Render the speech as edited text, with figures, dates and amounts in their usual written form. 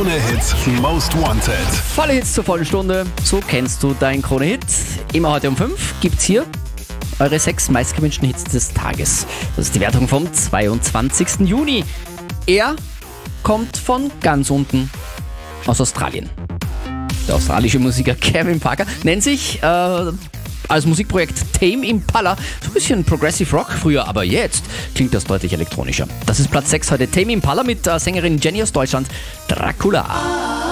Krone-Hit Most Wanted. Volle Hits zur vollen Stunde. So kennst du dein Krone-Hit. Immer heute um 5 gibt's hier eure 6 meistgewünschten Hits des Tages. Das ist die Wertung vom 22. Juni. Er kommt von ganz unten aus Australien. Der australische Musiker Kevin Parker nennt sich als Musikprojekt Tame Impala. So ein bisschen Progressive Rock früher, aber jetzt klingt das deutlich elektronischer. Das ist Platz 6 heute. Tame Impala mit Sängerin Jenny aus Deutschland, Dracula.